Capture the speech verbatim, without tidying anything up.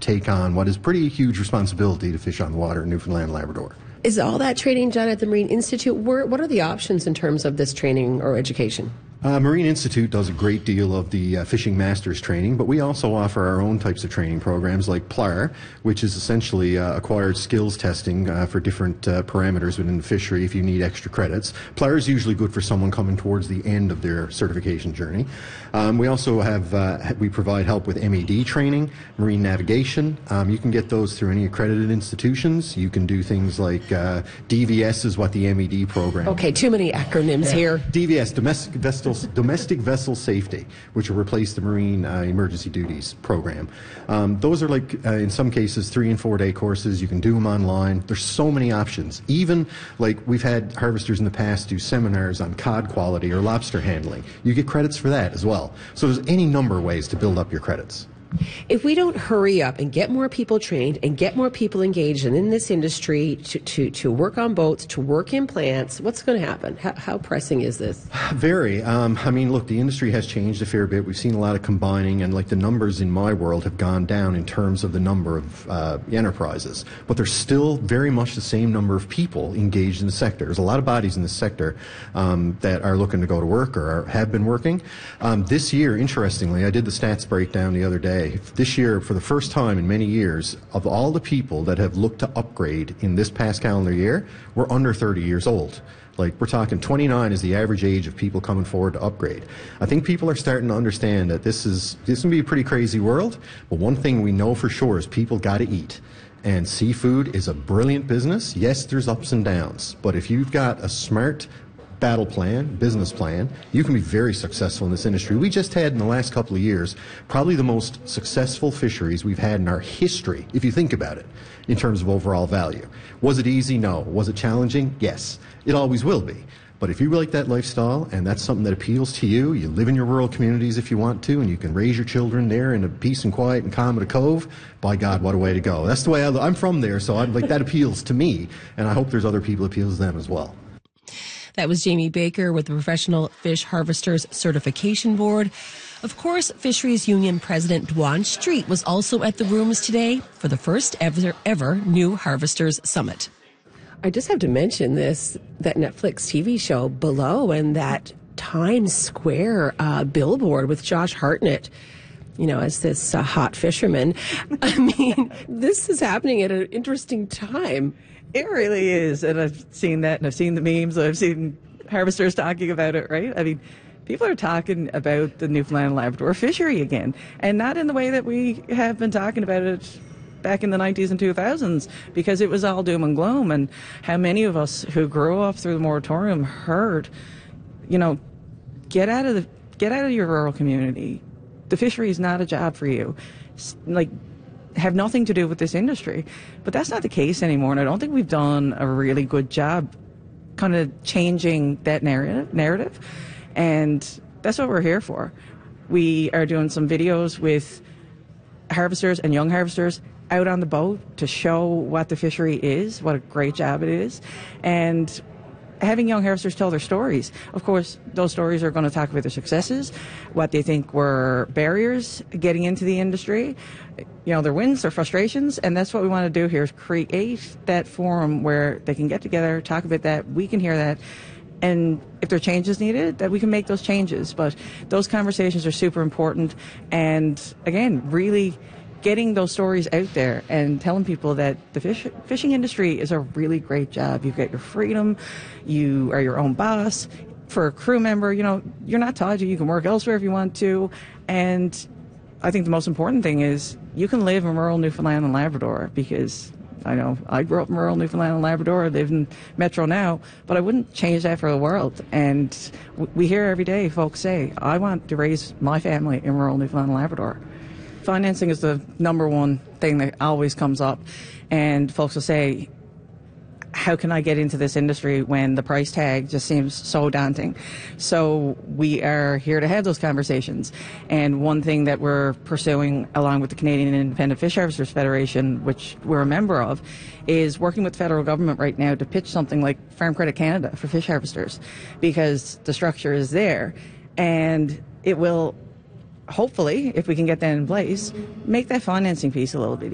take on what is pretty huge responsibility to fish on the water in Newfoundland and Labrador. Is all that training done at the Marine Institute? Where, what are the options in terms of this training or education? Uh, Marine Institute does a great deal of the uh, fishing masters training, but we also offer our own types of training programs like P L A R, which is essentially uh, acquired skills testing uh, for different uh, parameters within the fishery if you need extra credits. P L A R is usually good for someone coming towards the end of their certification journey. Um, we also have, uh, we provide help with M A D training, marine navigation. Um, you can get those through any accredited institutions. You can do things like uh, D V S is what the M A D program. Okay, too many acronyms yeah. here. D V S, Domestic Vessel Domestic Vessel Safety, which will replace the Marine uh, Emergency Duties program. Um, those are like, uh, in some cases, three and four day courses. You can do them online. There's so many options. Even like we've had harvesters in the past do seminars on cod quality or lobster handling. You get credits for that as well. So there's any number of ways to build up your credits. If we don't hurry up and get more people trained and get more people engaged in this industry to, to, to work on boats, to work in plants, what's going to happen? How, how pressing is this? Very. Um, I mean, look, the industry has changed a fair bit. We've seen a lot of combining, and like the numbers in my world have gone down in terms of the number of uh, enterprises. But there's still very much the same number of people engaged in the sector. There's a lot of bodies in the sector um, that are looking to go to work or are, have been working. Um, this year, interestingly, I did the stats breakdown the other day. This year, for the first time in many years, of all the people that have looked to upgrade in this past calendar year, we're under thirty years old. Like, we're talking twenty-nine is the average age of people coming forward to upgrade. I think people are starting to understand that this is this can be a pretty crazy world, but one thing we know for sure is people got to eat. And seafood is a brilliant business. Yes, there's ups and downs, but if you've got a smart battle plan, business plan, you can be very successful in this industry. We just had in the last couple of years probably the most successful fisheries we've had in our history, if you think about it, in terms of overall value. Was it easy? No. Was it challenging? Yes. It always will be. But if you like that lifestyle and that's something that appeals to you, you live in your rural communities if you want to, and you can raise your children there in a peace and quiet and calm at a cove, by God, what a way to go. That's the way I, I'm from there, so I'm like that appeals to me, and I hope there's other people it appeals to them as well. That was Jamie Baker with the Professional Fish Harvesters Certification Board. Of course, Fisheries Union President Dwan Street was also at the rooms today for the first ever, ever New Harvesters Summit. I just have to mention this, that Netflix T V show Below and that Times Square uh, billboard with Josh Hartnett, you know, as this uh, hot fisherman. I mean, this is happening at an interesting time. It really is, and I've seen that, and I've seen the memes, and I've seen harvesters talking about it, right? I mean, people are talking about the Newfoundland and Labrador fishery again, and not in the way that we have been talking about it back in the nineties and two thousands, because it was all doom and gloom, and how many of us who grew up through the moratorium heard, you know, get out of the, get out of your rural community. The fishery is not a job for you. Like, have nothing to do with this industry. But that's not the case anymore, and I don't think we've done a really good job kind of changing that narrative, narrative. And that's what we're here for. We are doing some videos with harvesters and young harvesters out on the boat to show what the fishery is, what a great job it is, and having young harvesters tell their stories. Of course, those stories are going to talk about their successes, what they think were barriers getting into the industry, you know, their wins, their frustrations, and that's what we want to do here, is create that forum where they can get together, talk about that, we can hear that, and if there are changes needed, that we can make those changes. But those conversations are super important, and again, really getting those stories out there and telling people that the fish, fishing industry is a really great job. You get your freedom, you are your own boss. For a crew member, you know, you're not tied to, you can work elsewhere if you want to. And I think the most important thing is you can live in rural Newfoundland and Labrador, because I know I grew up in rural Newfoundland and Labrador, I live in Metro now, but I wouldn't change that for the world. And we hear every day folks say, I want to raise my family in rural Newfoundland and Labrador. Financing is the number one thing that always comes up, and folks will say, how can I get into this industry when the price tag just seems so daunting? So we are here to have those conversations, and one thing that we're pursuing along with the Canadian Independent Fish Harvesters Federation, which we're a member of, is working with the federal government right now to pitch something like Farm Credit Canada for fish harvesters, because the structure is there, and it will hopefully, if we can get that in place, make that financing piece a little bit